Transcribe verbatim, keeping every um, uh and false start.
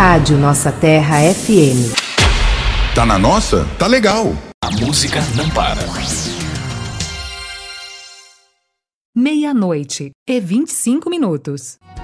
Rádio Nossa Terra F M. Tá na nossa? Tá legal. A música não para. Meia-noite e vinte e cinco minutos.